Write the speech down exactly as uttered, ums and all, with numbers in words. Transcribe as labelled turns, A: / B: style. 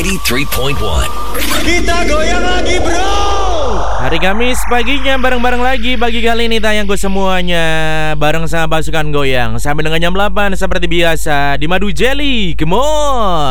A: ninety-three point one.
B: Kita goyang lagi, bro.
C: Hari Kamis paginya bareng-bareng lagi. Pagi kali ini tayangku semuanya bareng sama pasukan goyang sampai dengan jam delapan seperti biasa di Madu Jelly. Come on.